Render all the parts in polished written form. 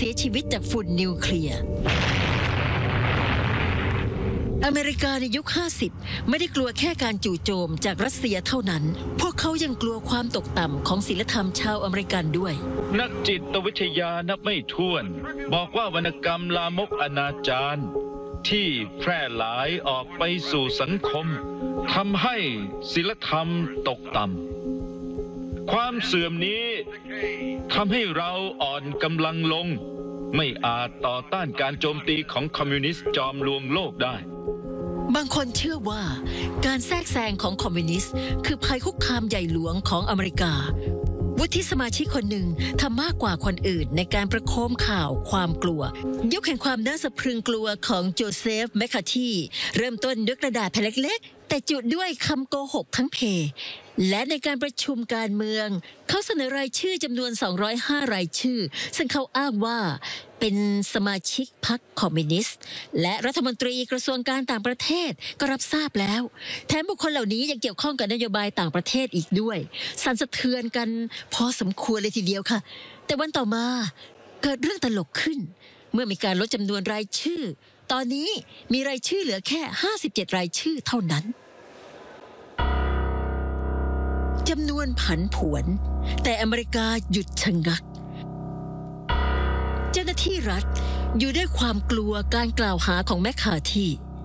สียชีวิตจากฝุ่นนิวเคลียร์อเมริกาในยุค 50 ไม่ได้กลัวแค่การจู่โจมจากรัสเซียเท่านั้นพวกเขายังกลัวความตกต่ำของศีลธรรมชาวอเมริกันด้วยนักจิตวิทยานับไม่ถ้วนบอกว่าวรรณกรรมลามกอนาจารที่แพร่หลายออกไปสู่สังคมทำให้ศีลธรรมตกต่ำความเสื่อมนี้ทำให้เราอ่อนกำลังลงไม่อาจต่อต้านการโจมตีของคอมมิวนิสต์จอมลวงโลกได้บางคนเชื่อว่าการแทรกแซงของคอมมิวนิสต์คือภัยคุกคามใหญ่หลวงของอเมริกาวุฒิสมาชิกคนหนึ่งทำมากกว่าคนอื่นในการประโคมข่าวความกลัวยุคแห่งความน่าสะพรึงกลัวของโจเซฟแมคคาธีเริ่มต้นด้วยกระดาษแผ่นเล็กๆแต่จุดด้วยคำโกหกทั้งเพและในการประชุมการเมืองเขาเสนอรายชื่อจำนวน205รายชื่อซึ่งเขาอ้างว่าเป็นสมาชิกพรรคคอมมิวนิสต์และรัฐมนตรีกระทรวงการต่างประเทศก็รับทราบแล้วแถมบุคคลเหล่านี้ยังเกี่ยวข้องกับนโยบายต่างประเทศอีกด้วยสั่นสะเทือนกันพอสมควรเลยทีเดียวค่ะแต่วันต่อมาเกิดเรื่องตลกขึ้นเมื่อมีการลดจำนวนรายชื่อตอนนี้มีรายชื่อเหลือแค่57รายชื่อเท่านั้นจำนวนผันผวนแต่อเมริกาหยุดชะงักเจ้าหน้าที่รัฐอยู่ด้วยความกลัวการกล่าวหาของแมคคาธี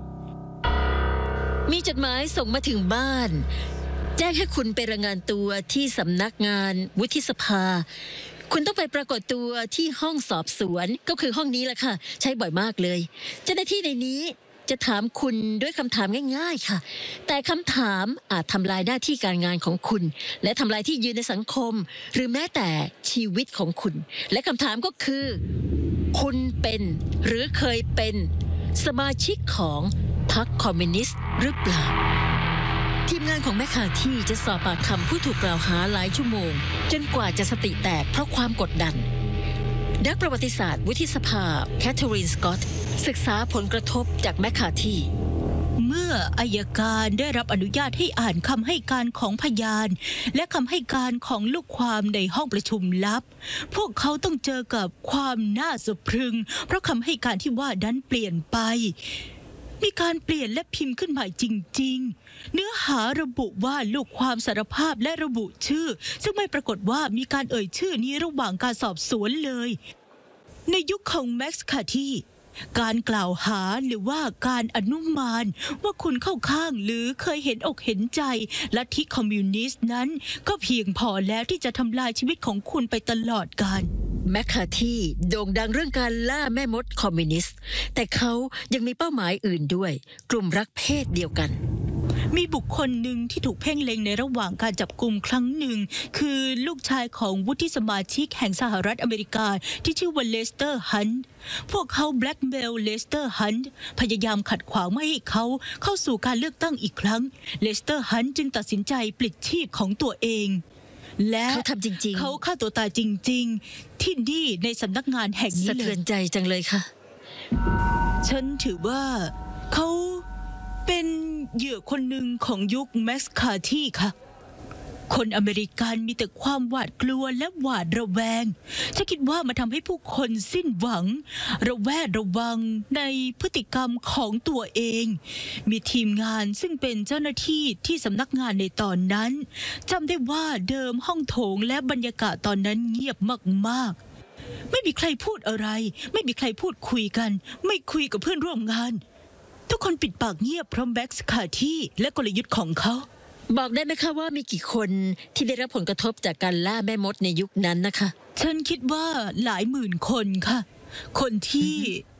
มีจดหมายส่งมาถึงบ้านแจ้งให้คุณไปรายงานตัวที่สำนักงานวุฒิสภาคุณต้องไปปรากฏตัวที่ห้องสอบสวนก็คือห้องนี้แหละค่ะใช้บ่อยมากเลยเจ้าหน้าที่ในนี้จะถามคุณด้วยคำถามง่ายๆค่ะแต่คำถามอาจทำลายหน้าที่การงานของคุณและทำลายที่ยืนในสังคมหรือแม้แต่ชีวิตของคุณและคำถามก็คือคุณเป็นหรือเคยเป็นสมาชิกของพรรคคอมมิวนิสต์หรือเปล่าทีมงานของแมคคาธีจะสอบปากคำผู้ถูกกล่าวหาหลายชั่วโมงจนกว่าจะสติแตกเพราะความกดดันนักประวัติศาสตร์วุฒิสภาแคทเธอรีนสกอตต์ศึกษาผลกระทบจากแมคคาธีเมื่ออัยการได้รับอนุญาตให้อ่านคำให้การของพยานและคำให้การของลูกความในห้องประชุมลับพวกเขาต้องเจอกับความน่าสะพรึงเพราะคำให้การที่ว่านั้นเปลี่ยนไปมีการเปลี่ยนและพิมพ์ขึ้นใหม่จริงๆเนื้อหาระบุว่าลูกความสารภาพและระบุชื่อซึ่งไม่ปรากฏว่ามีการเอ่ยชื่อนี้ระหว่างการสอบสวนเลยในยุคของแม็กซ์คาธีการกล่าวหาหรือว่าการอนุมานว่าคุณเข้าข้างหรือเคยเห็นอกเห็นใจลัทธิคอมมิวนิสต์นั้นก็เพียงพอแล้วที่จะทำลายชีวิตของคุณไปตลอดกาลแมคคาธีโด่งดังเรื่องการล่าแม่มดคอมมิวนิสต์แต่เขายังมีเป้าหมายอื่นด้วยกลุ่มรักเพศเดียวกันมีบุคคลหนึ่งที่ถูกเพ่งเล็งในระหว่างการจับกุมครั้งหนึ่งคือลูกชายของวุฒิสมาชิกแห่งสหรัฐอเมริกาที่ชื่อว่าเลสเตอร์ฮันต์พวกเขาแบล็กเมลเลสเตอร์ฮันต์พยายามขัดขวางไม่ให้เขาเข้าสู่การเลือกตั้งอีกครั้งเลสเตอร์ฮันต์จึงตัดสินใจปลิดชีพของตัวเองและเขาทำจริงๆเขาฆ่าตัวตายจริงๆที่นี่ในสำนักงานแห่งนี้เลยสะเทือนใจจังเลยค่ะฉันถือว่าเขาเป็นเหยื่อคนหนึ่งของยุคแม็กซ์คาธีค่ะคนอเมริกันมีแต่ความหวาดกลัวและหวาดระแวงฉันคิดว่ามันทำให้ผู้คนสิ้นหวังระแวดระวังในพฤติกรรมของตัวเองมีทีมงานซึ่งเป็นเจ้าหน้าที่ที่สำนักงานในตอนนั้นจำได้ว่าเดิมห้องโถงและบรรยากาศตอนนั้นเงียบมากๆไม่มีใครพูดอะไรไม่มีใครพูดคุยกันไม่คุยกับเพื่อนร่วมงานทุกคนปิดปากเงียบเพราะแม็กซ์คาธีและกลยุทธ์ของเขาบอกได้ไหมคะว่ามีกี่คนที่ได้รับผลกระทบจากการล่าแม่มดในยุคนั้นนะคะฉันคิดว่าหลายหมื่นคนค่ะคนที่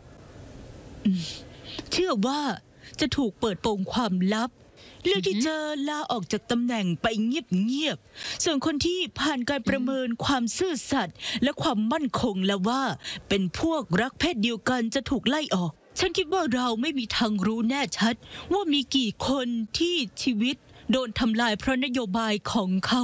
เชื่อว่าจะถูกเปิดโปงความลับเลือกที่จะลาออกจากตำแหน่งไปเงียบๆส่วนคนที่ผ่านการประเมินความซื่อสัตย์และความมั่นคงแล้วว่าเป็นพวกรักเพศเดียวกันจะถูกไล่ออกฉันคิดว่าเราไม่มีทางรู้แน่ชัดว่ามีกี่คนที่ชีวิตโดนทำลายเพราะนโยบายของเขา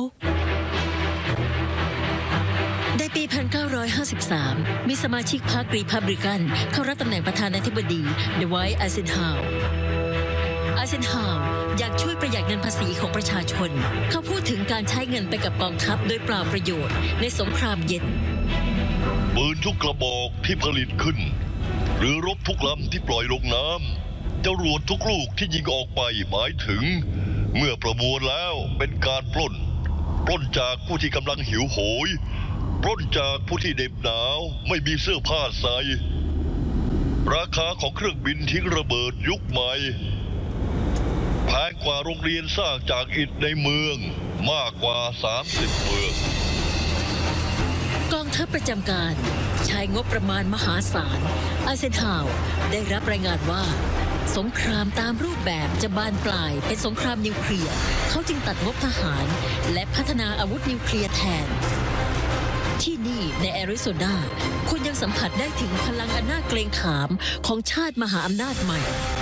ในปี 1953 มีสมาชิกพรรครีพับลิกันเข้ารับตำแหน่งประธานาธิบดีดไวท์ ไอเซนฮาวร์อยากช่วยประหยัดเงินภาษีของประชาชนเขาพูดถึงการใช้เงินไปกับกองทัพโดยเปล่าประโยชน์ในสงครามเย็นปืนทุกกระบอกที่ผลิตขึ้นหรือรบทุกลำที่ปล่อยลงน้ำจรวดทุกลูกที่ยิงออกไปหมายถึงเมื่อประมวลแล้วเป็นการปล้นจากผู้ที่กำลังหิวโหยปล้นจากผู้ที่เหน็บหนาวไม่มีเสื้อผ้าใส่ราคาของเครื่องบินทิ้งระเบิดยุคใหม่แพงกว่าโรงเรียนสร้างจากอิฐในเมืองมากกว่า30 เมืองกองทัพประจำการใช้งบประมาณมหาศาลอาเซนฮาวได้รับรายงานว่าสงครามตามรูปแบบจะบานปลายเป็นสงครามนิวเคลียร์เขาจึงตัดงบทหารและพัฒนาอาวุธนิวเคลียร์แทนที่นี่ในแอริโซนาคุณยังสัมผัสได้ถึงพลังอันน่าเกรงขามของชาติมหาอำนาจใหม่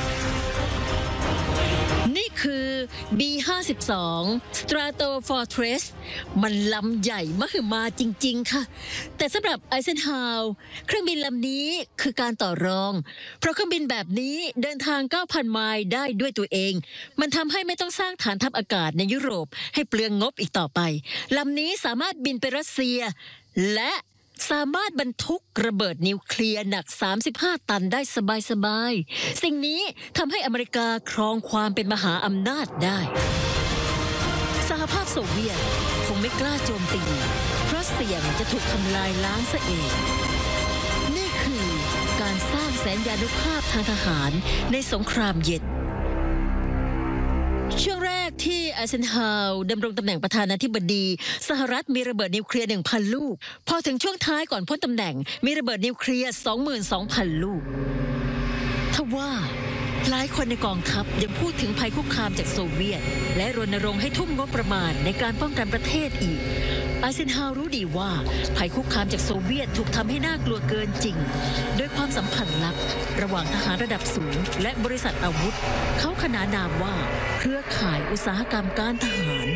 นี่คือ B-52 Stratofortress มันลำใหญ่มหึมาจริงๆค่ะแต่สำหรับไอเซนฮาวเครื่องบินลำนี้คือการต่อรองเพราะเครื่องบินแบบนี้เดินทาง 9,000 ไมล์ได้ด้วยตัวเองมันทำให้ไม่ต้องสร้างฐานทัพอากาศในยุโรปให้เปลืองงบอีกต่อไปลำนี้สามารถบินไปรัสเซียและสามารถบรรทุกระเบิดนิวเคลียร์หนัก35 ตันได้สบายๆสิ่งนี้ทำให้อเมริกาครองความเป็นมหาอำนาจได้สหภาพโซเวียตคงไม่กล้าโจมตีเพราะเสี่ยงจะถูกทำลายล้างซะเองนี่คือการสร้างแสนยานุภาพทางทหารในสงครามเย็นช่วงแรกที่ไอเซนฮาวดำรงตำแหน่งประธานาธิบดีสหรัฐมีระเบิดนิวเคลียร์ 1,000 ลูกพอถึงช่วงท้ายก่อนพ้นตำแหน่งมีระเบิดนิวเคลียร์ 22,000 ลูกทว่าหลายคนในกองทัพยังพูดถึงภัยคุกคามจากโซเวียตและรณรงค์ให้ทุ่มงบประมาณในการป้องกันประเทศอีกไอเซนฮาวรู้ดีว่าภัยคุกคามจากโซเวียตถูกทำให้น่ากลัวเกินจริงโดยความสัมพันธ์ลับระหว่างทหารระดับสูงและบริษัทอาวุธเขาขนานนามว่าเครือข่ายอุตสาหกรรมการทหาร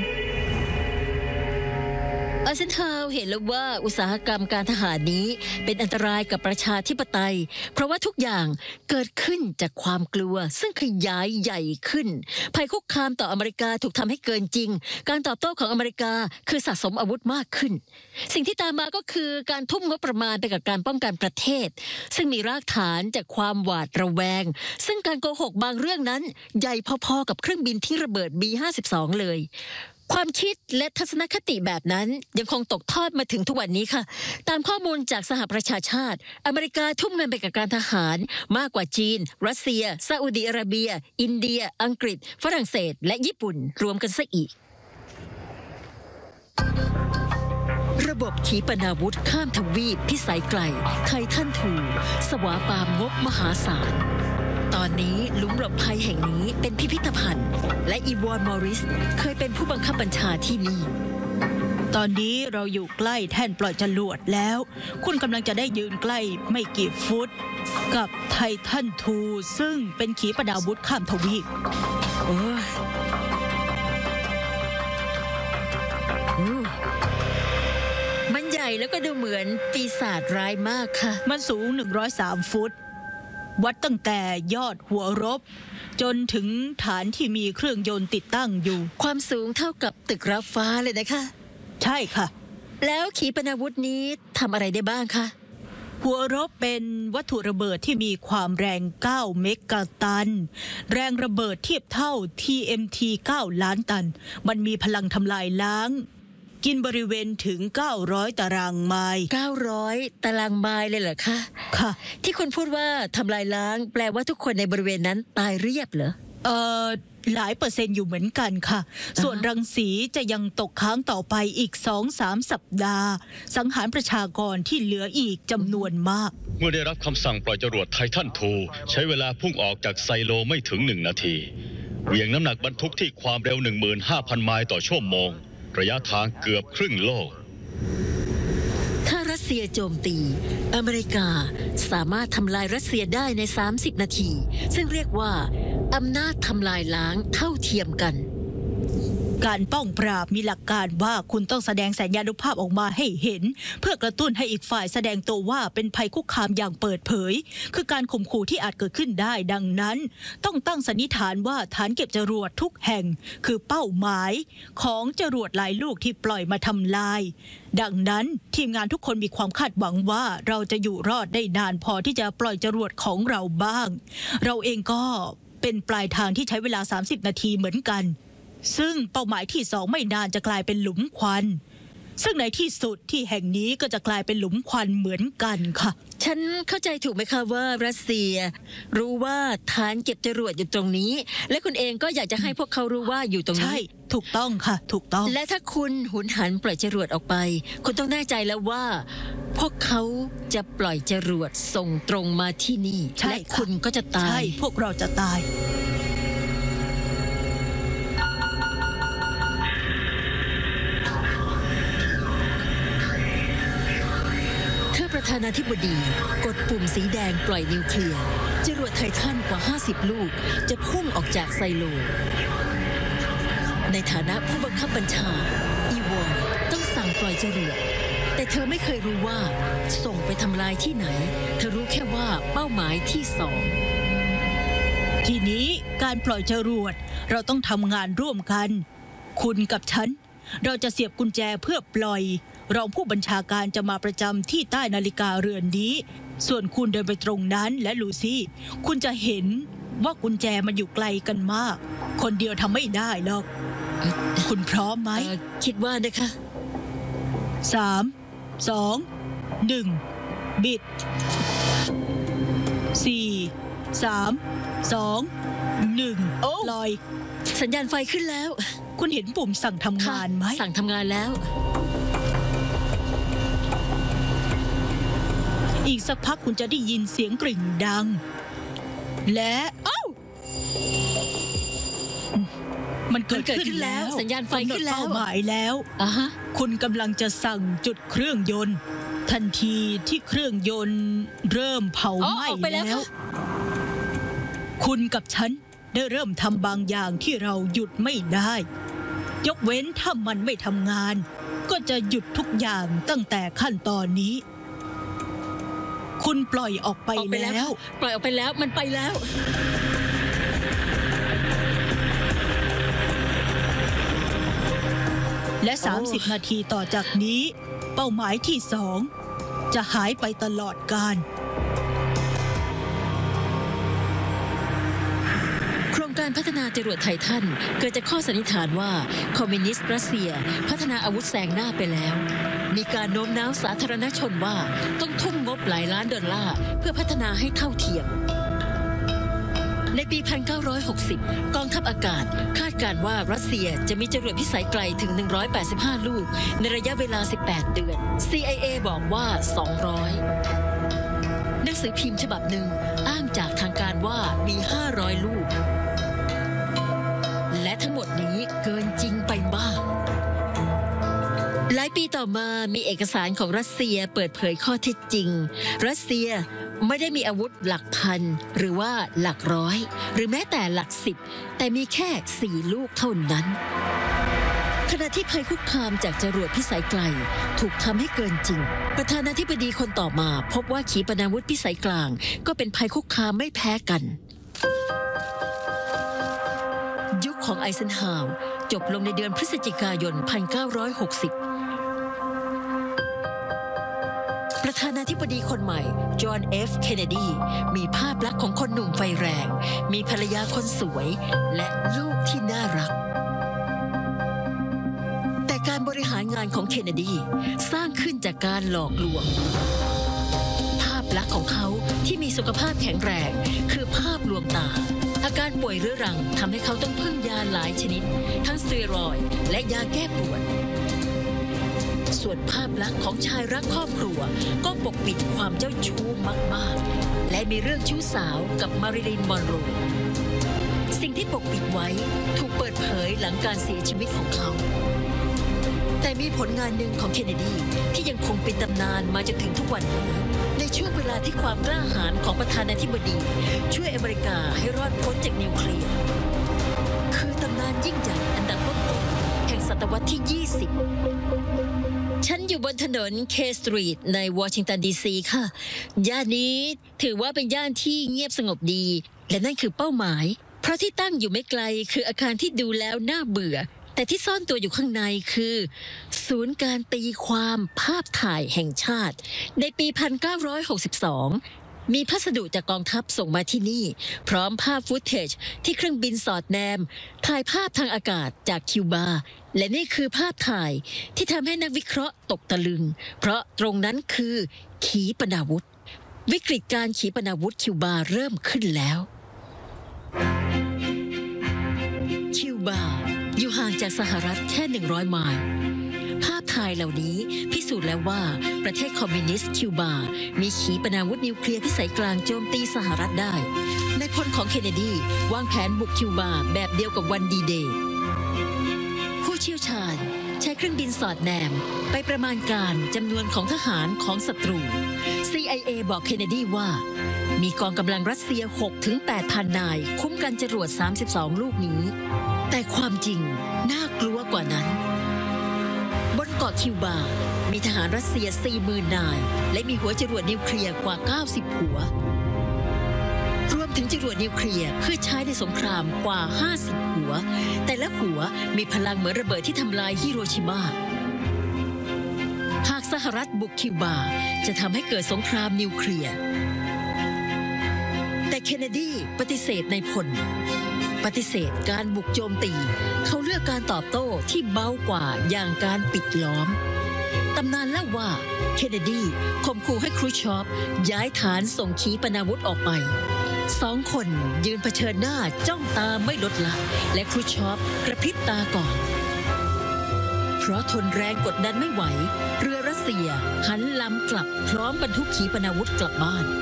ไอเซนฮาวเห็นแล้วว่าอุตสาหกรรมการทหารนี้เป็นอันตรายกับประชาธิปไตยเพราะว่าทุกอย่างเกิดขึ้นจากความกลัวซึ่งขยายใหญ่ขึ้นภัยคุกคามต่ออเมริกาถูกทำให้เกินจริงการตอบโต้ของอเมริกาคือสะสมอาวุธมากขึ้นสิ่งที่ตามมาก็คือการทุ่มงบประมาณไปกับการป้องกันประเทศซึ่งมีรากฐานจากความหวาดระแวงซึ่งการโกหกบางเรื่องนั้นใหญ่พอๆกับเครื่องบินที่ระเบิด B-52 เลยความคิดและทัศนคติแบบนั้นยังคงตกทอดมาถึงทุกวันนี้ค่ะตามข้อมูลจากสหประชาชาติอเมริกาทุ่มเงินไปกับการทหารมากกว่าจีนรัสเซียซาอุดิอาระเบียอินเดียอังกฤษฝรั่งเศสและญี่ปุ่นรวมกันซะอีกระบบขีปนาวุธข้ามทวีปพิสัยไกลไททัน2สวาปามงบมหาศาลตอนนี้หลุมหลบภัยแห่งนี้เป็นพิพิธภัณฑ์และอีวอนมอริสเคยเป็นผู้บังคับบัญชาที่นี่ตอนนี้เราอยู่ใกล้แท่นปล่อยจรวดแล้วคุณกำลังจะได้ยืนใกล้ไม่กี่ฟุตกับไททัน2ซึ่งเป็นขีปนาวุธข้ามทวีปมันใหญ่แล้วก็ดูเหมือนปีศาจร้ายมากค่ะมันสูง103 ฟุตวัดตั้งแต่ยอดหัวรบจนถึงฐานที่มีเครื่องยนต์ติดตั้งอยู่ความสูงเท่ากับตึกระฟ้าเลยนะคะใช่ค่ะแล้วขีปนาวุธนี้ทำอะไรได้บ้างคะหัวรบเป็นวัตถุระเบิดที่มีความแรง9 เมกะตันแรงระเบิดเทียบเท่า TMT 9 ล้านตันมันมีพลังทำลายล้างกินบริเวณถึง900 ตารางไมล์ 900 ตารางไมล์เลยเหรอคะค่ะที่คุณพูดว่าทำลายล้างแปลว่าทุกคนในบริเวณนั้นตายเรียบเหรอหลายเปอร์เซ็นต์อยู่เหมือนกันค่ะส่วนรังสีจะยังตกค้างต่อไปอีก 2-3 สัปดาห์สังหารประชากรที่เหลืออีกจำนวนมากเมื่อได้รับคำสั่งปล่อยจรวดไททัน2ใช้เวลาพุ่งออกจากไซโลไม่ถึง1 นาทีเหวี่ยงน้ำหนักบรรทุกที่ความเร็ว 15,000 ไมล์ต่อชั่วโมงระยะทางเกือบครึ่งโลกถ้ารัสเซียโจมตีอเมริกาสามารถทำลายรัสเซียได้ใน30 นาทีซึ่งเรียกว่าอำนาจทำลายล้างเท่าเทียมกันการป้องปราบมีหลักการว่าคุณต้องแสดงสัญญานุภาพออกมาให้เห็นเพื่อกระตุ้นให้อีกฝ่ายแสดงตัวว่าเป็นภัยคุกคามอย่างเปิดเผยคือการข่มขู่ที่อาจเกิดขึ้นได้ดังนั้นต้องตั้งสันนิษฐานว่าฐานเก็บจรวดทุกแห่งคือเป้าหมายของจรวดหลายลูกที่ปล่อยมาทำลายดังนั้นทีมงานทุกคนมีความคาดหวังว่าเราจะอยู่รอดได้นานพอที่จะปล่อยจรวดของเราบ้างเราเองก็เป็นปลายทางที่ใช้เวลา30 นาทีเหมือนกันซึ่งเป้าหมายที่2ไม่นานจะกลายเป็นหลุมควันซึ่งในที่สุดที่แห่งนี้ก็จะกลายเป็นหลุมควันเหมือนกันค่ะฉันเข้าใจถูกไหมคะว่ารัสเซียรู้ว่าฐานเก็บจรวดอยู่ตรงนี้และคุณเองก็อยากจะให้พวกเขารู้ว่าอยู่ตรงนี้ใช่ถูกต้องค่ะถูกต้องและถ้าคุณหุนหันปล่อยจรวดออกไปคุณต้องแน่ใจแล้วว่าพวกเขาจะปล่อยจรวดส่งตรงมาที่นี่และคุณก็จะตายใช่พวกเราจะตายประธานาธิบดีกดปุ่มสีแดงปล่อยนิวเคลียร์จรวดไททันกว่า50ลูกจะพุ่งออกจากไซโลในฐานะผู้บังคับบัญชาอีวอนต้องสั่งปล่อยจรวดแต่เธอไม่เคยรู้ว่าส่งไปทำลายที่ไหนเธอรู้แค่ว่าเป้าหมายที่2 ทีนี้การปล่อยจรวดเราต้องทำงานร่วมกันคุณกับฉันเราจะเสียบกุญแจเพื่อปล่อยรองผู้บัญชาการจะมาประจำที่ใต้นาฬิกาเรือนนี้ส่วนคุณเดินไปตรงนั้นและลูซี่คุณจะเห็นว่ากุญแจมันอยู่ไกลกันมากคนเดียวทำไม่ได้หรอกคุณพร้อมไหมคิดว่านะคะ 3 2 1บิด4 3 2 1ปล่อยสัญญาณไฟขึ้นแล้วคุณเห็นปุ่มสั่งทำงานไหมสั่งทำงานแล้วอีกสักพักคุณจะได้ยินเสียงกริ่งดังและมันเกิดขึ้นแล้วสัญญาณไฟขึ้นแล้วเป้าหมายแล้วคุณกำลังจะสั่งจุดเครื่องยนต์ทันทีที่เครื่องยนต์เริ่มเผาไหม้แล้วคุณกับฉันได้เริ่มทำบางอย่างที่เราหยุดไม่ได้ยกเว้นถ้ามันไม่ทำงานก็จะหยุดทุกอย่างตั้งแต่ขั้นตอนนี้คุณปล่อยออกไปแล้วปล่อยออกไปแล้วมันไปแล้วและ30 นาทีต่อจากนี้เป้าหมายที่2จะหายไปตลอดกาลโครงการพัฒนาจรวดไททันเกิดจากข้อสันนิษฐานว่าคอมมิวนิสต์รัสเซียพัฒนาอาวุธแซงหน้าไปแล้วมีการโน้มน้าวสาธารณชนว่าต้องทุ่มงบหลายล้านดอลลาร์เพื่อพัฒนาให้เท่าเทียมในปี 1960 กองทัพอากาศคาดการณ์ว่ารัสเซียจะมีจรวดพิสัยไกลถึง185ลูกในระยะเวลา18 เดือน CIA บอกว่า200หนังสือพิมพ์ฉบับหนึ่งอ้างจากทางการว่ามี500ลูกและทั้งหมดนี้เกินจริงไปมากหลายปีต่อมามีเอกสารของรัสเซียเปิดเผยข้อเท็จจริงรัสเซียไม่ได้มีอาวุธหลักพันหรือว่าหลักร้อยหรือแม้แต่หลัก10แต่มีแค่4ลูกเท่านั้นขณะที่ภัยคุกคามจากจรวดพิสัยไกลถูกทำให้เกินจริงประธานาธิบดีคนต่อมาพบว่าขีปนาวุธพิสัยกลางก็เป็นภัยคุกคามไม่แพ้กันยุคของไอเซนฮาวร์จบลงในเดือนพฤศจิกายน 1960ประธานาธิบดีคนใหม่จอห์น F. เคนเนดีมีภาพลักษณ์ของคนหนุ่มไฟแรงมีภรรยาคนสวยและลูกที่น่ารักแต่การบริหารงานของเคนเนดีสร้างขึ้นจากการหลอกลวงภาพลักษณ์ของเขาที่มีสุขภาพแข็งแรงคือภาพลวงตาอาการป่วยเรื้อรังทำให้เขาต้องพึ่งยาหลายชนิดทั้งสเตียรอยด์และยาแก้ปวดส่วนภาพลักษณ์ของชายรักครอบครัวก็ปกปิดความเจ้าชู้มากๆและมีเรื่องชู้สาวกับมาริลีน มอนโรสิ่งที่ปกปิดไว้ถูกเปิดเผยหลังการเสียชีวิตของเขาแต่มีผลงานหนึ่งของเคนเนดีที่ยังคงเป็นตำนานมาจนถึงทุกวันนี้ในช่วงเวลาที่ความกล้าหาญของประธานาธิบดีช่วยอเมริกาให้รอดพ้นจากนิวเคลียร์คือตำนานยิ่งใหญ่อันดับต้นๆตวรรษที่ 20 ฉันอยู่บนถนนเคสตรีทในวอชิงตันดีซีค่ะ ย่านนี้ถือว่าเป็นย่านที่เงียบสงบดี และนั่นคือเป้าหมาย เพราะที่ตั้งอยู่ไม่ไกลคืออาคารที่ดูแล้วน่าเบื่อ แต่ที่ซ่อนตัวอยู่ข้างในคือ ศูนย์การตีความภาพถ่ายแห่งชาติ ในปี 1962 มีพัสดุจากกองทัพส่งมาที่นี่ พร้อมภาพฟุตเทจที่เครื่องบินสอดแนม ถ่ายภาพทางอากาศจากคิวบา และนี่คือภาพถ่ายที่ทำให้นักวิเคราะห์ตกตะลึง เพราะตรงนั้นคือขีปนาวุธ วิกฤตการขีปนาวุธคิวบาเริ่มขึ้นแล้ว คิวบาอยู่ห่างจากสหรัฐแค่ 100 ไมล์ ภาพถ่ายเหล่านี้พิสูจน์แล้วว่าประเทศคอมมิวนิสต์คิวบามีขีปนาวุธนิวเคลียร์พิสัยกลางโจมตีสหรัฐได้นายพลของเคนเนดีวางแผนบุกคิวบาแบบเดียวกับวันดีเดย์ผู้เชี่ยวชาญใช้เครื่องบินสอดแนมไปประมาณการจำนวนของทหารของศัตรู CIA บอกเคนเนดีว่ามีกองกำลังรัสเซีย 6-8,000 นายคุ้มกันจรวด 32 ลูกนี้แต่ความจริงน่ากลัวกว่านั้นบนเกาะคิวบามีทหารรัสเซีย 40,000 นายและมีหัวจรวดนิวเคลียร์กว่า 90 หัวรวมถึงจรวดนิวเคลียร์เพื่อใช้ในสงครามกว่า 50 หัวแต่ละหัวมีพลังเหมือนระเบิดที่ทำลายฮิโรชิมาหากสหรัฐบุกคิวบาจะทำให้เกิดสงครามนิวเคลียร์แต่เคนเนดีปฏิเสธในพลปฏิเสธการบุกโจมตีเขาเลือกการตอบโต้ที่เบากว่าอย่างการปิดล้อมตำนานเล่าว่าเคนเนดีข่มขู่ให้ครูชอฟย้ายฐานส่งขีปนาวุธออกไป2 คนยืนเผชิญหน้าจ้องตาไม่ลดละและครูชอฟกระพริบตาก่อนเพราะทนแรงกดดันไม่ไหวเรือรัสเซียหันลำกลับพร้อมบรรทุกขีปนาวุธกลับบ้าน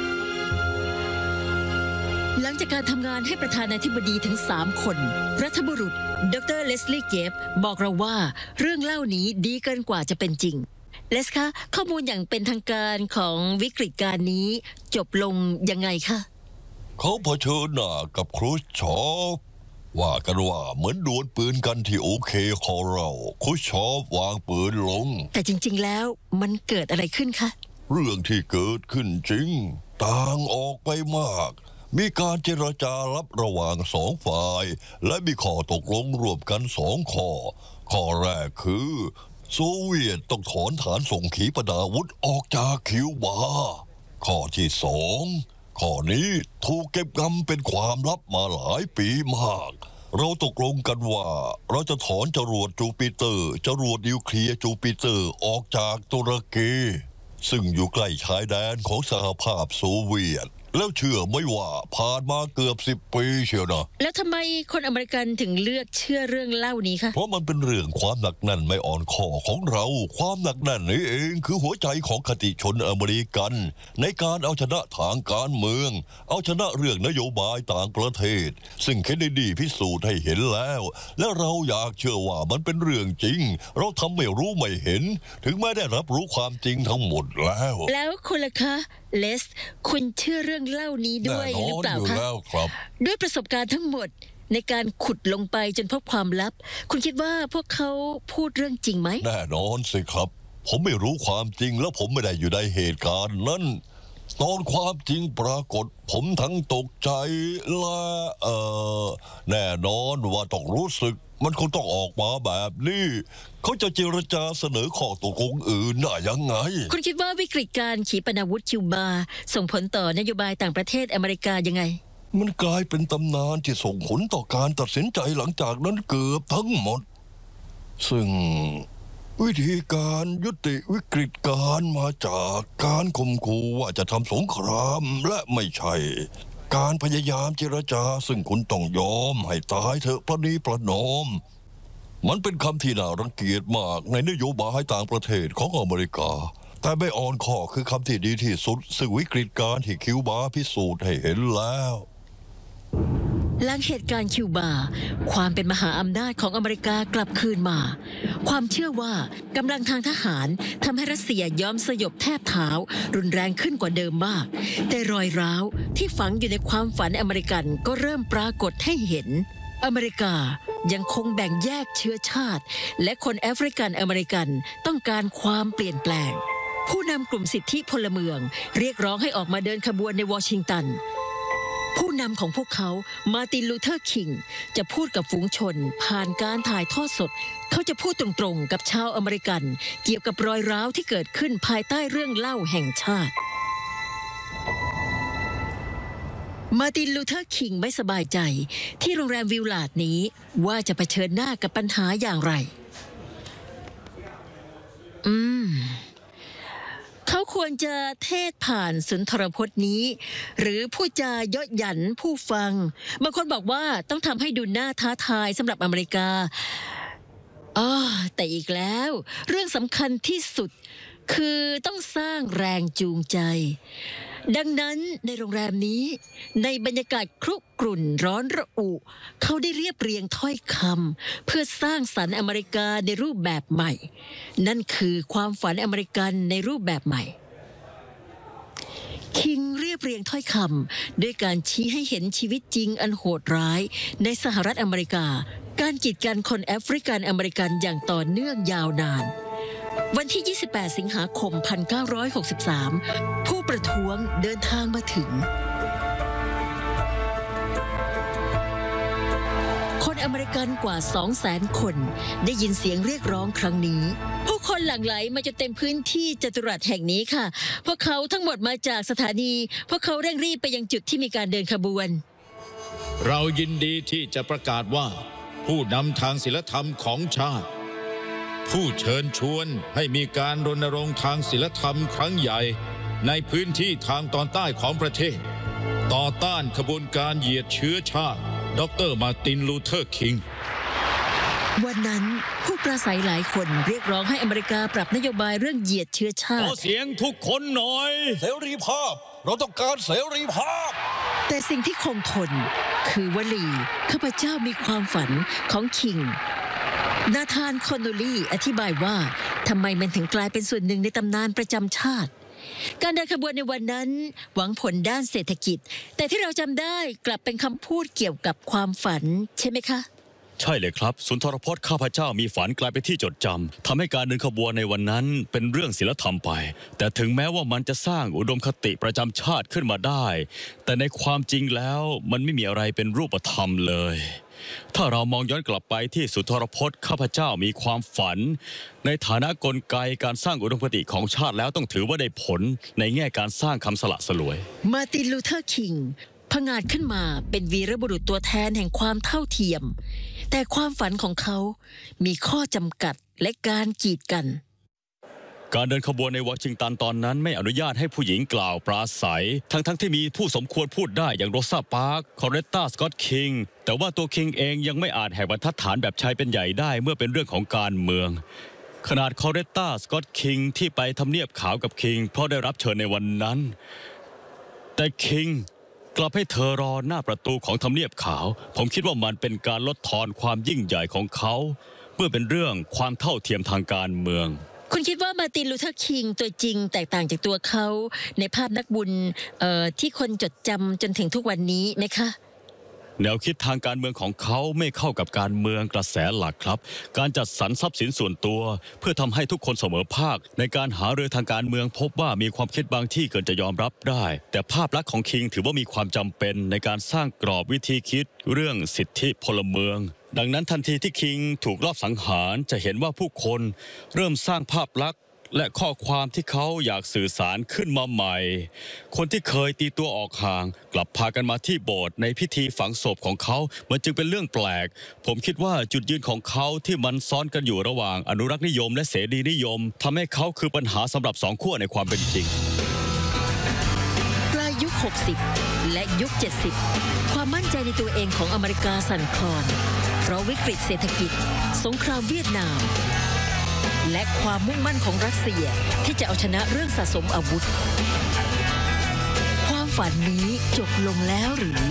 หลังจากการทำงานให้ประธานาธิบดีถึง3 คนรัฐบุรุษดรเลสลีย์เกฟบอกเราว่าเรื่องเล่านี้ดีเกินกว่าจะเป็นจริงเลสคะข้อมูลอย่างเป็นทางการของวิกฤตการณ์นี้จบลงยังไงคะเขาเผชิญหน้ากับครูชอฟว่ากันว่าเหมือนดวลปืนกันที่โอเคของเราครูชอฟวางปืนลงแต่จริงๆแล้วมันเกิดอะไรขึ้นคะเรื่องที่เกิดขึ้นจริงต่างออกไปมากมีการเจรจารับระหว่าง2 ฝ่ายและมีข้อตกลงรวมกัน2 ข้อข้อแรกคือโซเวียตต้องถอนฐานส่งขีปนาวุธออกจากคิวบาข้อที่2ข้อนี้ถูกเก็บงำเป็นความลับมาหลายปีมากเราตกลงกันว่าเราจะถอนจรวดจูปิเตอร์จรวดนิวเคลียร์จูปิเตอร์ออกจากตุรกีซึ่งอยู่ใกล้ชายแดนของสหภาพโซเวียตแล้วเชื่อไม่ว่าผ่านมาเกือบ10 ปีเชียวนะแล้วทำไมคนอเมริกันถึงเลือกเชื่อเรื่องเล่านี้คะเพราะมันเป็นเรื่องความหนักแน่นไม่อ่อนคอของเราความหนักแน่นนี้เองคือหัวใจของคติชนอเมริกันในการเอาชนะทางการเมืองเอาชนะเรื่องนโยบายต่างประเทศซึ่งเคนเนดีพิสูจน์ให้เห็นแล้วและเราอยากเชื่อว่ามันเป็นเรื่องจริงเราทำไม่รู้ไม่เห็นถึงแม้ได้รับรู้ความจริงทั้งหมดแล้วคุณล่ะคะเลสคุณเชื่อเรื่องเล่านี้ด้วยหรือเปล่าคะด้วยประสบการณ์ทั้งหมดในการขุดลงไปจนพบความลับคุณคิดว่าพวกเขาพูดเรื่องจริงไหมแน่นอนสิครับผมไม่รู้ความจริงแล้วผมไม่ได้อยู่ในเหตุการณ์นั้นตอนความจริงปรากฏผมทั้งตกใจและแน่นอนว่าต้องรู้สึกมันคงต้องออกมาแบบนี้เขาจะเจรจาเสนอข้อตกลงอื่นได้ยังไงคุณคิดว่าวิกฤตการขีปนาวุธคิวบาส่งผลต่อนโยบายต่างประเทศอเมริกายังไงมันกลายเป็นตำนานที่ส่งผลต่อการตัดสินใจหลังจากนั้นเกือบทั้งหมดซึ่งวิธีการยุติวิกฤตการมาจากการข่มขู่ว่าจะทำสงครามและไม่ใช่การพยายามเจรจาซึ่งคุณต้องยอมให้ตายเถอะประนีประนอมมันเป็นคำที่น่ารังเกียจมากในนโยบายต่างประเทศของอเมริกาแต่ไม่อ่อนข้อคือคำที่ดีที่สุดซึ่งวิกฤตการที่คิวบาพิสูจน์ให้เห็นแล้วหลังเหตุการณ์คิวบาความเป็นมหาอำนาจของอเมริกากลับคืนมาความเชื่อว่ากำลังทางทหารทำให้รัสเซียยอมสยบแทบเท้ารุนแรงขึ้นกว่าเดิมมากแต่รอยร้าวที่ฝังอยู่ในความฝันอเมริกันก็เริ่มปรากฏให้เห็นอเมริกายังคงแบ่งแยกเชื้อชาติและคนแอฟริกันอเมริกันต้องการความเปลี่ยนแปลงผู้นำกลุ่มสิทธิพลเมืองเรียกร้องให้ออกมาเดินขบวนในวอชิงตันผู้นำของพวกเขามาร์ติน ลูเทอร์ คิงจะพูดกับฝูงชนผ่านการถ่ายทอดสดเขาจะพูดตรงๆกับชาวอเมริกันเกี่ยวกับรอยร้าวที่เกิดขึ้นภายใต้เรื่องเล่าแห่งชาติมาร์ติน ลูเทอร์ คิงไม่สบายใจที่โรงแรมวิลลาร์ดนี้ว่าจะเผชิญหน้ากับปัญหาอย่างไรเขาควรจะเทศผ่านสุนทรพจน์นี้หรือพูดจาเยาะหยันผู้ฟังบางคนบอกว่าต้องทำให้ดูน่าท้าทายสำหรับอเมริกาแต่อีกแล้วเรื่องสำคัญที่สุดคือต้องสร้างแรงจูงใจดังนั้นในโรงแรมนี้ในบรรยากาศครุกรุ่นร้อนระอุเขาได้เรียบเรียงถ้อยคำเพื่อสร้างสรรค์อเมริกาในรูปแบบใหม่นั่นคือความฝันอเมริกันในรูปแบบใหม่คิงเรียบเรียงถ้อยคำด้วยการชี้ให้เห็นชีวิตจริงอันโหดร้ายในสหรัฐอเมริกาการกีดกันคนแอฟริกันอเมริกันอย่างต่อเนื่องยาวนานวันที่ 28 สิงหาคม 1963 ผู้ประท้วงเดินทางมาถึงคนอเมริกันกว่า 200,000 คนได้ยินเสียงเรียกร้องครั้งนี้ผู้คนหลั่งไหลมาจนเต็มพื้นที่จัตุรัสแห่งนี้ค่ะพวกเขาทั้งหมดมาจากสถานีพวกเขาเร่งรีบไปยังจุดที่มีการเดินขบวนเรายินดีที่จะประกาศว่าผู้นำทางศีลธรรมของชาติผู้เชิญชวนให้มีการรณรงค์ทางศีลธรรมครั้งใหญ่ในพื้นที่ทางตอนใต้ของประเทศต่อต้านขบวนการเหยียดเชื้อชาติดร.มาร์ติน ลูเทอร์ คิงวันนั้นผู้ปราศัยหลายคนเรียกร้องให้อเมริกาปรับนโยบายเรื่องเหยียดเชื้อชาติขอเสียงทุกคนหน่อยเสรีภาพเราต้องการเสรีภาพแต่สิ่งที่คงทนคือวลีข้าพเจ้ามีความฝันของคิงนาธาน คอนโนลีอธิบายว่าทำไมมันถึงกลายเป็นส่วนหนึ่งในตำนานประจำชาติการเดินขบวนในวันนั้นหวังผลด้านเศรษฐกิจแต่ที่เราจำได้กลับเป็นคำพูดเกี่ยวกับความฝันใช่ไหมคะใช่เลยครับสุนทรพจน์ข้าพเจ้ามีฝันกลายเป็นที่จดจำทำให้การเดินขบวนในวันนั้นเป็นเรื่องศีลธรรมไปแต่ถึงแม้ว่ามันจะสร้างอุดมคติประจำชาติขึ้นมาได้แต่ในความจริงแล้วมันไม่มีอะไรเป็นรูปธรรมเลยถ้าเรามองย้อนกลับไปที่สุนทรพจน์ข้าพเจ้ามีความฝันในฐานะกลไกการสร้างอุดมคติของชาติแล้วต้องถือว่าได้ผลในแง่การสร้างคำสละสลวยมาร์ติน ลูเทอร์ คิงผงาดขึ้นมาเป็นวีรบุรุษตัวแทนแห่งความเท่าเทียมแต่ความฝันของเขามีข้อจำกัดและการกีดกันการเดินขบวนในวอชิงตันตอนนั้นไม่อนุญาตให้ผู้หญิงกล่าวปราศัยทั้งที่มีผู้สมควรพูดได้อย่างโรซา ปาร์ค คอเรตตา สกอตต์ คิงแต่ว่าตัวคิงเองยังไม่อาจแหกบรรทัดฐานแบบชายเป็นใหญ่ได้เมื่อเป็นเรื่องของการเมืองขนาดคอเรตตา สกอตต์ คิงที่ไปทำเนียบขาวกับคิงเพราะได้รับเชิญในวันนั้นแต่คิงกลับให้เธอรอหน้าประตูของทำเนียบขาวผมคิดว่ามันเป็นการลดทอนความยิ่งใหญ่ของเขาเมื่อเป็นเรื่องความเท่าเทียมทางการเมืองคุณคิดว่ามาร์ติน ลูเทอร์ คิงตัวจริงแตกต่างจากตัวเขาในภาพนักบุญที่คนจดจำจนถึงทุกวันนี้ไหมคะแนวคิดทางการเมืองของเขาไม่เข้ากับการเมืองกระแสหลักครับการจัดสรรทรัพย์สินส่วนตัวเพื่อทำให้ทุกคนเสมอภาคในการหารือทางการเมืองพบว่ามีความคิดบางที่เกินจะยอมรับได้แต่ภาพลักษณ์ของคิงถือว่ามีความจำเป็นในการสร้างกรอบวิธีคิดเรื่องสิทธิพลเมืองดังนั้นทันทีที่คิงถูกลอบสังหารจะเห็นว่าผู้คนเริ่มสร้างภาพลักษณ์และข้อความที่เขาอยากสื่อสารขึ้นมาใหม่คนที่เคยตีตัวออกห่างกลับพากันมาที่โบสถ์ในพิธีฝังศพของเขามันจึงเป็นเรื่องแปลกผมคิดว่าจุดยืนของเขาที่มันซ้อนกันอยู่ระหว่างอนุรักษ์นิยมและเสรีนิยมทำให้เขาคือปัญหาสำหรับสองขั้วในความเป็นจริงปลายยุค 60 และยุค 70 ความมั่นใจในตัวเองของอเมริกาสั่นคลอนเพราะวิกฤตเศรษฐกิจสงครามเวียดนามและความมุ่งมั่นของรัสเซียที่จะเอาชนะเรื่องสะสมอาวุธความฝันนี้จบลงแล้วหรือ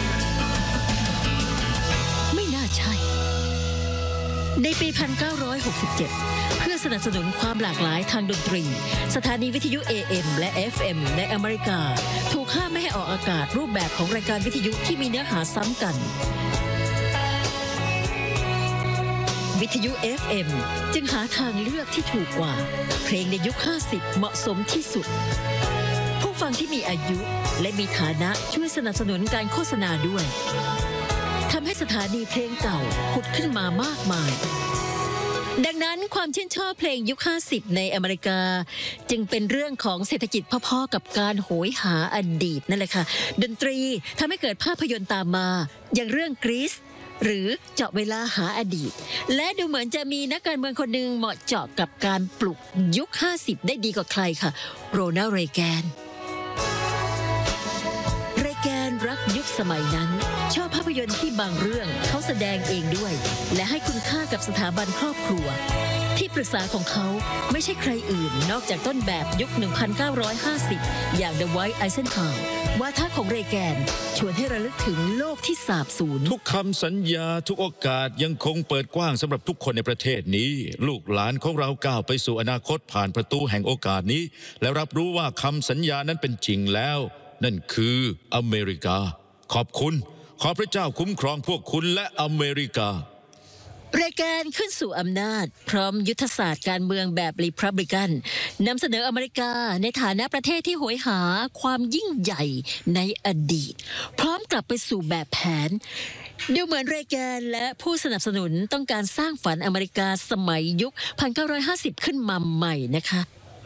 ไม่น่าใช่ในปี 1967 เพื่อสนับสนุนความหลากหลายทางดนตรีสถานีวิทยุ AM และ FM ในอเมริกาถูกห้ามไม่ให้ออกอากาศรูปแบบของรายการวิทยุที่มีเนื้อหาซ้ำกันวิทยุ FM จึงหาทางเลือกที่ถูกกว่าเพลงในยุค 50 เหมาะสมที่สุดผู้ฟังที่มีอายุและมีฐานะช่วยสนับสนุนการโฆษณาด้วยทำให้สถานีเพลงเก่าผุดขึ้นมามากมายดังนั้นความชื่นชอบเพลงยุค 50 ในอเมริกาจึงเป็นเรื่องของเศรษฐกิจพอๆกับการโหยหาอดีตนั่นแหละค่ะดนตรีทำให้เกิดภาพยนตร์ตามมาอย่างเรื่องกรีซหรือเจาะเวลาหาอดีตและดูเหมือนจะมีนักการเมืองคนหนึ่งเหมาะเจาะกับการปลุกยุค 50 ได้ดีกว่าใครค่ะโรนัลด์ เรแกนรักยุคสมัยนั้นชอบภาพยนตร์ที่บางเรื่องเขาแสดงเองด้วยและให้คุณค่ากับสถาบันครอบครัวที่ปรึกษาของเขาไม่ใช่ใครอื่นนอกจากต้นแบบยุค 1950 อย่าง The White Eisenhower วาทะของเรแกนชวนให้ระลึกถึงโลกที่สาบสูญทุกคำสัญญาทุกโอกาสยังคงเปิดกว้างสำหรับทุกคนในประเทศนี้ลูกหลานของเราก้าวไปสู่อนาคตผ่านประตูแห่งโอกาสนี้และรับรู้ว่าคำสัญญานั้นเป็นจริงแล้วนั่นคืออเมริกาขอบคุณขอพระเจ้าคุ้มครองพวกคุณและอเมริกาเรแกนขึ้นสู่อำนาจพร้อมยุทธศาสตร์การเมืองแบบรีพับลิกันนำเสนออเมริกาในฐานะประเทศที่โหยหาความยิ่งใหญ่ในอดีตพร้อมกลับไปสู่แบบแผนดูเหมือนเรแกนและผู้สนับสนุนต้องการสร้างฝันอเมริกาสมัยยุค 1950 ขึ้นมาใหม่นะคะ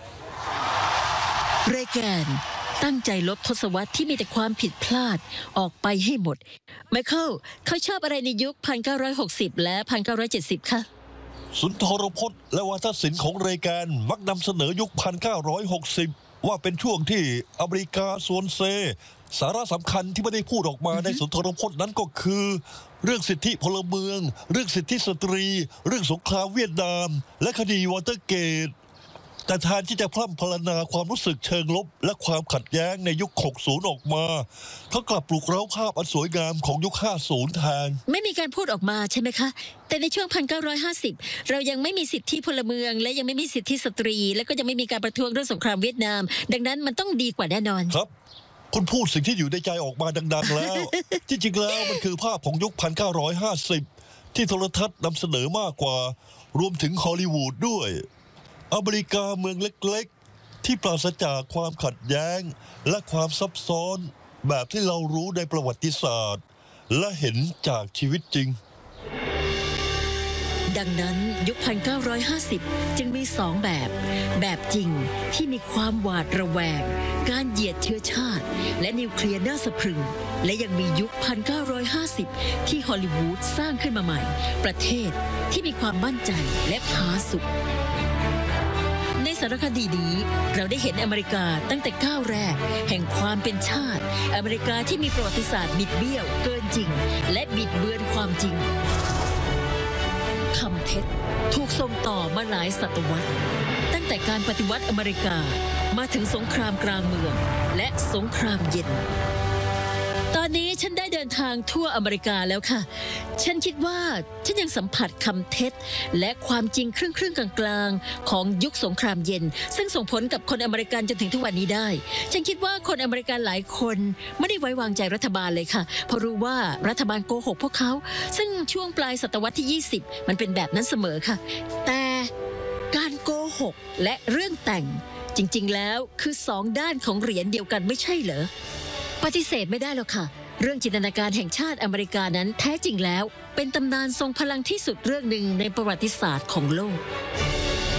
เรแกนตั้งใจลบทศวรรษที่มีแต่ความผิดพลาดออกไปให้หมดไมเคิลเขาชอบอะไรในยุค 1960 และ 1970 คะสุนทรพจน์และวาทศิลป์ของเรแกนมักนำเสนอยุค 1960 ว่าเป็นช่วงที่อเมริกาโซนเซสาระสำคัญที่ไม่ได้พูดออกมาในสุนทรพจน์นั้นก็คือเรื่องสิทธิพลเมืองเรื่องสิทธิสตรีเรื่องสงครามเวียดนามและคดีวอเตอร์เกตแต่แทนที่จะพร่ำพรรณนาความรู้สึกเชิงลบและความขัดแย้งในยุค 60 ออกมาเขากลับปลุกเร้าภาพอันสวยงามของยุค 50 แทนไม่มีการพูดออกมาใช่ไหมคะแต่ในช่วง 1950 เรายังไม่มีสิทธิพลเมืองและยังไม่มีสิทธิสตรีและก็ยังไม่มีการประท้วงเรื่องสงครามเวียดนามดังนั้นมันต้องดีกว่าแน่นอนครับคุณพูดสิ่งที่อยู่ในใจออกมาดังๆแล้ว ที่จริงแล้วมันคือภาพของยุค 1950 ที่โทรทัศน์นำเสนอมากกว่ารวมถึงฮอลลีวูดด้วยอเมริกาเมืองเล็กๆที่ปราศจากความขัดแย้งและความซับซ้อนแบบที่เรารู้ในประวัติศาสตร์และเห็นจากชีวิตจริงดังนั้นยุค 1950 จึงมี2แบบจริงที่มีความหวาดระแวงการเหยียดเชื้อชาติและนิวเคลียร์น่าสะพรึงและยังมียุค 1950 ที่ฮอลลีวูดสร้างขึ้นมาใหม่ประเทศที่มีความมั่นใจและผาสุกในสารคดีนี้เราได้เห็นอเมริกาตั้งแต่ก้าวแรกแห่งความเป็นชาติอเมริกาที่มีประวัติศาสตร์บิดเบี้ยวเกินจริงและบิดเบือนความจริงคำเท็จถูกส่งต่อมาหลายศตวรรษตั้งแต่การปฏิวัติอเมริกามาถึงสงครามกลางเมืองและสงครามเย็นตอนนี้ฉันได้เดินทางทั่วอเมริกาแล้วค่ะฉันคิดว่าฉันยังสัมผัสคำเท็จและความจริงครึ่งกลางๆของยุคสงครามเย็นซึ่งส่งผลกับคนอเมริกันจนถึงทุกวันนี้ได้ฉันคิดว่าคนอเมริกันหลายคนไม่ได้ไว้วางใจรัฐบาลเลยค่ะเพราะรู้ว่ารัฐบาลโกหกพวกเขาซึ่งช่วงปลายศตวรรษที่ 20 มันเป็นแบบนั้นเสมอค่ะแต่การโกหกและเรื่องแต่งจริงๆแล้วคือ2 ด้านของเหรียญเดียวกันไม่ใช่เหรอปฏิเสธไม่ได้หรอกค่ะเรื่องจินตนาการแห่งชาติอเมริกานั้นแท้จริงแล้วเป็นตำนานทรงพลังที่สุดเรื่องหนึ่งในประวัติศาสตร์ของโลก